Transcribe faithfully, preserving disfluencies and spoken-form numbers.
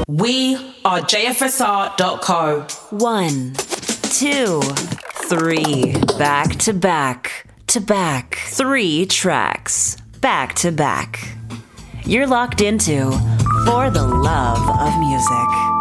We are J F S R dot co. One, two, three, back to back, to back, three tracks, back to back. You're locked into For the Love of Music.